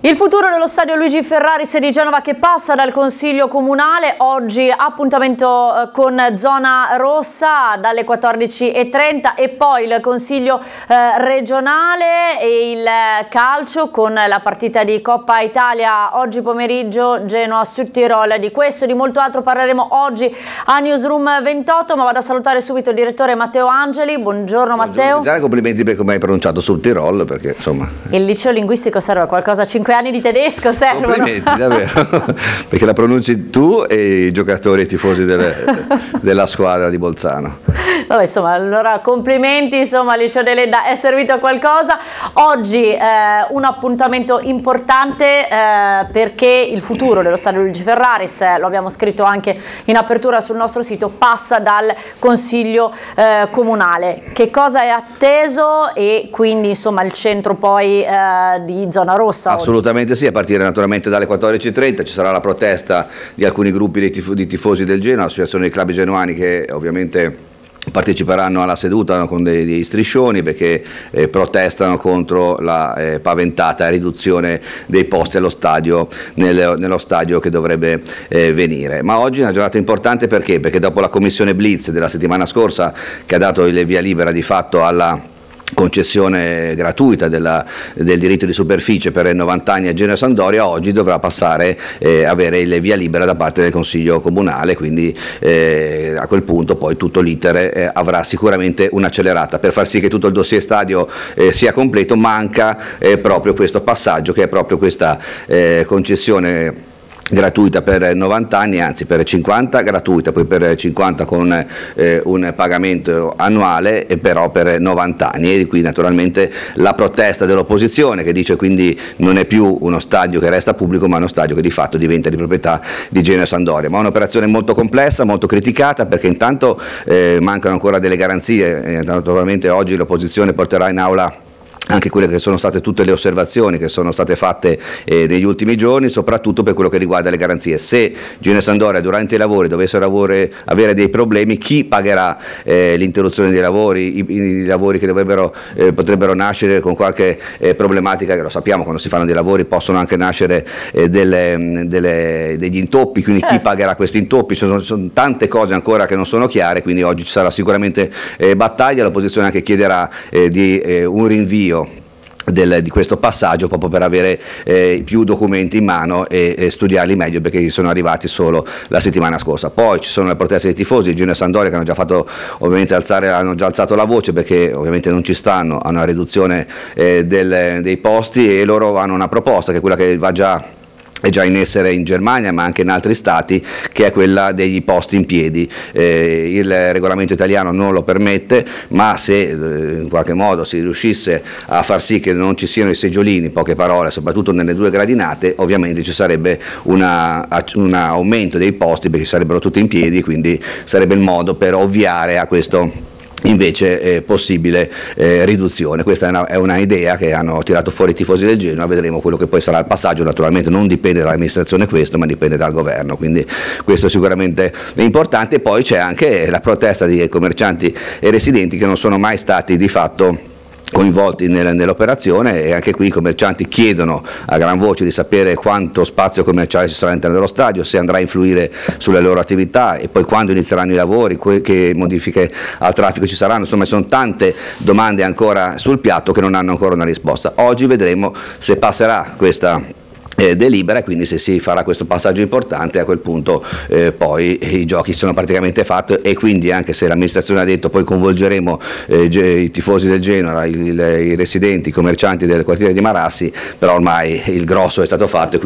Il futuro dello stadio Luigi Ferraris di Genova che passa dal Consiglio Comunale. Oggi appuntamento con Zona Rossa dalle 14:30 e poi il Consiglio regionale e il calcio con la partita di Coppa Italia oggi pomeriggio Genoa-Südtirol. Di questo e di molto altro parleremo oggi a Newsroom 28, ma vado a salutare subito il direttore Matteo Angeli. Buongiorno Matteo. Complimenti per come hai pronunciato Südtirol, perché insomma... Il liceo linguistico serve a qualcosa, 5 anni di tedesco servono. Complimenti, davvero, perché la pronunci tu e i giocatori e i tifosi della squadra di Bolzano. Vabbè, insomma, allora complimenti, insomma, liceo Deledda è servito a qualcosa. Oggi un appuntamento importante perché il futuro dello stadio Luigi Ferraris, lo abbiamo scritto anche in apertura sul nostro sito, passa dal Consiglio Comunale. Che cosa è atteso e quindi insomma il centro poi di Zona Rossa? Assolutamente oggi. Sì, a partire naturalmente dalle 14:30 ci sarà la protesta di alcuni gruppi di tifosi del Genoa, l'associazione dei club genuani, che ovviamente parteciperanno alla seduta con dei striscioni perché protestano contro la paventata riduzione dei posti allo stadio, nello stadio che dovrebbe venire. Ma oggi è una giornata importante perché dopo la commissione Blitz della settimana scorsa, che ha dato il via libera di fatto alla concessione gratuita del diritto di superficie per 90 anni a Genoa e Sampdoria, oggi dovrà passare avere il via libera da parte del Consiglio Comunale, quindi a quel punto poi tutto l'iter avrà sicuramente un'accelerata. Per far sì che tutto il dossier stadio sia completo manca proprio questo passaggio, che è proprio questa concessione gratuita per 90 anni, anzi per 50 gratuita, poi per 50 con un pagamento annuale, e però per 90 anni. E di qui naturalmente la protesta dell'opposizione, che dice quindi non è più uno stadio che resta pubblico, ma uno stadio che di fatto diventa di proprietà di Genoa e Sampdoria. Ma è un'operazione molto complessa, molto criticata, perché intanto mancano ancora delle garanzie. Naturalmente oggi l'opposizione porterà in aula anche quelle che sono state tutte le osservazioni che sono state fatte negli ultimi giorni, soprattutto per quello che riguarda le garanzie. Se Genoa e Sampdoria durante i lavori dovessero avere dei problemi, chi pagherà l'interruzione dei lavori, i lavori che potrebbero nascere con qualche problematica, che lo sappiamo, quando si fanno dei lavori possono anche nascere degli intoppi, quindi chi pagherà questi intoppi? Sono tante cose ancora che non sono chiare, quindi oggi ci sarà sicuramente battaglia. L'opposizione anche chiederà di un rinvio di questo passaggio, proprio per avere più documenti in mano e studiarli meglio, perché sono arrivati solo la settimana scorsa. Poi ci sono le proteste dei tifosi di Genoa e Sampdoria, che hanno già fatto ovviamente hanno già alzato la voce, perché ovviamente non ci stanno a una riduzione dei posti, e loro hanno una proposta che è quella che è già in essere in Germania, ma anche in altri stati, che è quella degli posti in piedi. Il regolamento italiano non lo permette, ma se in qualche modo si riuscisse a far sì che non ci siano i seggiolini, in poche parole, soprattutto nelle due gradinate, ovviamente ci sarebbe un aumento dei posti, perché sarebbero tutti in piedi, quindi sarebbe il modo per ovviare a questo invece possibile riduzione. Questa è una idea che hanno tirato fuori i tifosi del Genoa. Vedremo quello che poi sarà il passaggio. Naturalmente non dipende dall'amministrazione questo, ma dipende dal governo, quindi questo è sicuramente importante. Poi c'è anche la protesta di commercianti e residenti che non sono mai stati di fatto coinvolti nell'operazione, e anche qui i commercianti chiedono a gran voce di sapere quanto spazio commerciale ci sarà all'interno dello stadio, se andrà a influire sulle loro attività, e poi quando inizieranno i lavori, che modifiche al traffico ci saranno. Insomma, sono tante domande ancora sul piatto che non hanno ancora una risposta. Oggi vedremo se passerà questa delibera, e quindi se si farà questo passaggio importante, a quel punto poi i giochi sono praticamente fatti, e quindi anche se l'amministrazione ha detto poi coinvolgeremo i tifosi del Genoa, i residenti, i commercianti del quartiere di Marassi, però ormai il grosso è stato fatto.